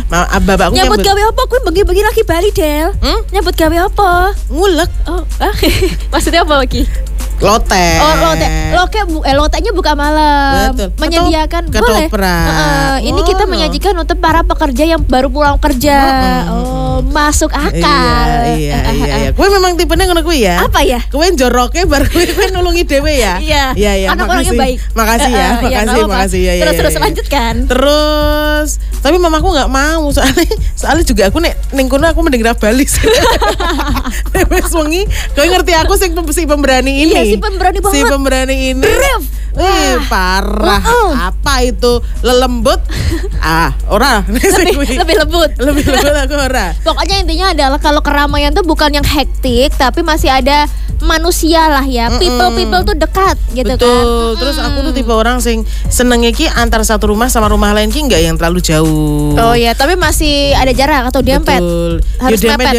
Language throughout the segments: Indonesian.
Bapakku nyambut gawe apa? Kuwi bengi-bengi lagi bali, Del. Nyambut gawe apa? ngulek Oh, maksudnya apa lagi? lotek. Oh, loteknya buka malam. Betul. Menyediakan boleh. Ketoprak. Ini kita menyajikan untuk para pekerja yang baru pulang kerja. Masuk akal. Iya. Kowe memang tipenya ngono kuwi ya. Apa ya? Kowe njoroke bar kowe nulungi dhewe ya. Iya. Anak orangnya baik. Makasih ya. Makasih ya. Terus lanjutkan. Terus tapi mamaku enggak mau soalnya juga aku ning kono aku mending ra bali. Wes wengi kowe ngerti aku sing pemberani ini. Iya, si pemberani banget. Si pemberani ini. Parah. Apa itu? Lelembut? Ora. Lebih lembut. Lebih lembut aku ora. Pokoknya intinya adalah kalau keramaian tuh bukan yang hektik, tapi masih ada manusia lah ya. People tuh dekat gitu. Betul. Kan. Terus aku tuh tipe orang sing senengnya ki antar satu rumah sama rumah lain ki enggak yang terlalu jauh. Oh ya, tapi masih ada jarak atau dempet. Betul. Harus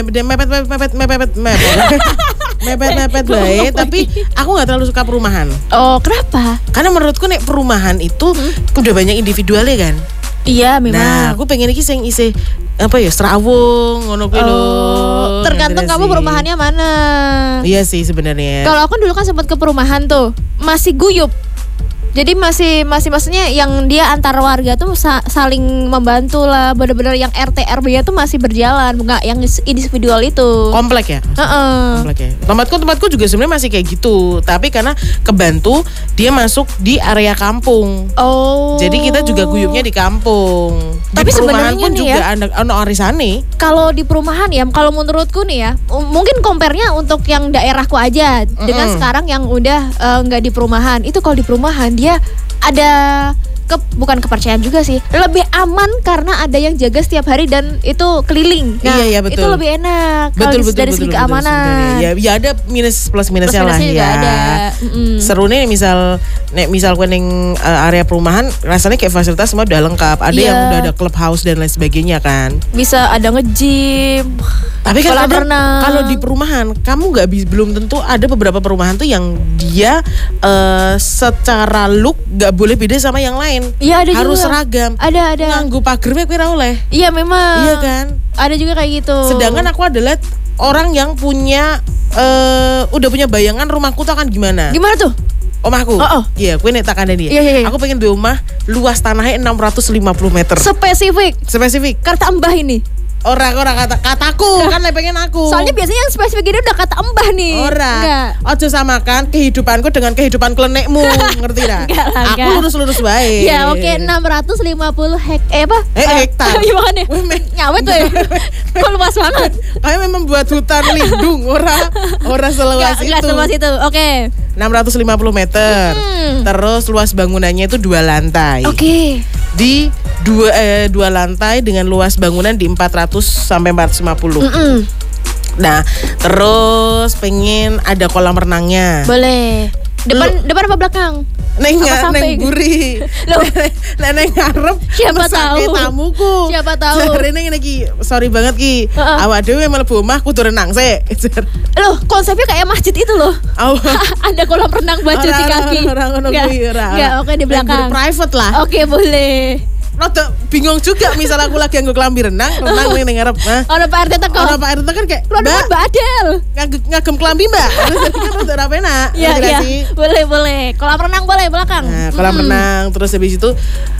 mepet baik, tapi aku nggak terlalu suka perumahan. Oh, kenapa? Karena menurutku nek perumahan itu udah banyak individualnya kan. Iya, memang. Nah, aku pengen iki sing isih apa ya, Serawung ngono kuwi lho. Tergantung kamu perumahannya mana. Iya sih sebenarnya. Kalau aku dulu kan sempat ke perumahan tuh, masih guyup. Jadi masih maksudnya yang dia antar warga tuh saling membantu lah, benar-benar yang RT RW-nya tuh masih berjalan, enggak yang individual itu. Komplek ya? Komplek ya. Tempatku juga sebenarnya masih kayak gitu, tapi karena kebantu dia masuk di area kampung. Oh. Jadi kita juga guyupnya di kampung. Tapi di perumahan sebenarnya pun nih juga ya, ada arisane. Kalau di perumahan ya, kalau menurutku nih ya, mungkin compare-nya untuk yang daerahku aja dengan sekarang yang udah nggak di perumahan. Itu kalau di perumahan dia ada bukan kepercayaan juga sih, lebih aman karena ada yang jaga setiap hari dan itu keliling. Nah, iya, betul. Itu lebih enak kalau dari segi keamanan. Ya ada plus minusnya lah ya. Ada. Seru nih misal gue neng area perumahan rasanya kayak fasilitas semua udah lengkap. Ada yang udah ada clubhouse dan lain sebagainya kan. Bisa ada nge-gym. Tapi kan kalau di perumahan kamu belum tentu, ada beberapa perumahan tuh yang dia secara look nggak boleh beda sama yang lain. Iya, ada harus juga. seragam. Ada. Nganggo pagernya kira oleh. Iya memang. Iya kan. Ada juga kayak gitu. Sedangkan aku adalah orang yang punya udah punya bayangan rumahku tuh akan gimana. Gimana tuh? Omahku. Iya, gue nek tak kandani. Iya. Aku pengen di rumah luas tanahnya 650 meter. Spesifik. Kata mbah ini. Orang kataku kan pengen aku. Soalnya biasanya yang spesifik ini udah kata mbah nih. Ojo samakan kehidupanku dengan kehidupan klenekmu, ngerti dah? Aku lurus baik. Ya oke, 650 hektar. Gimana? Nyawet tuh ya. Kok luas banget. Kayak memang buat hutan lindung, ora seluas itu. Enggak seluas itu. Oke. 650 meter. Terus luas bangunannya itu 2 lantai. Oke. Di dua lantai dengan luas bangunan di 400 sampai 450. Nah, terus pengen ada kolam renangnya. Boleh. Depan apa belakang? Neng buri. Neng ngarep. Siapa tahu tamuku. Siapa tahu. Rene iki sorry banget ki. Awak dhewe mlebu omah kudu renang sik. Loh, konsepnya kayak masjid itu loh. Ada kolam renang buat cuci kaki. Enggak, oke di belakang. Private lah. Oke, boleh. Rada bingung juga misal aku lagi nganggo kelambi renang ning ngarep. Ono Pak RT teko. Ono Pak RT kan kayak, Mbak Adel. Ngagem kelambi, Mbak. Kan rada penak. Iya. Boleh. Kolam renang boleh belakang. Nah, kolam renang terus habis itu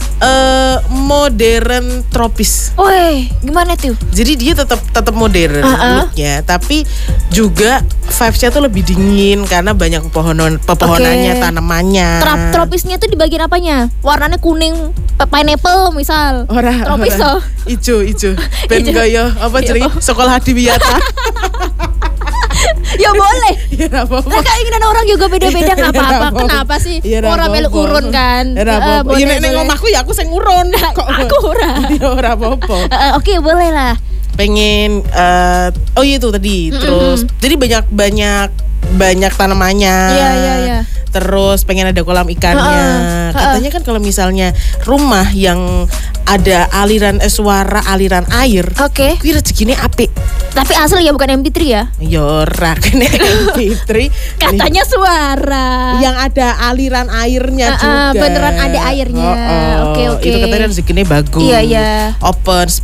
modern tropis. Woi, gimana tuh? Jadi dia tetap modern looknya, tapi juga vibes-nya tuh lebih dingin karena banyak pepohonannya, tanamannya. Tropisnya tuh di bagian apanya? Warnanya kuning, pineapple misal. Tropis loh. Ijo. Ben gaya apa jenenge? Sekolah Adiwiyata. Ya boleh. Ya apa-apa. Nah, keinginan orang juga beda-beda, enggak apa-apa. Kenapa sih? Orang melu urun kan? Boleh. Nek omahku ya aku sing urun. Kok aku ora. Ya ora apa-apa. Oke, boleh lah. Pengen itu tadi. Terus jadi banyak tanamannya. Iya. Terus pengen ada kolam ikannya. Katanya kan kalau misalnya rumah yang ada suara aliran air, kuwi rezekine apik. Tapi asli ya, bukan MP3 ya? Ya ora kene MP3. Katanya suara. Yang ada aliran airnya juga. Beneran ada airnya. Oke. Itu katanya rezekine bagus. Iya. Open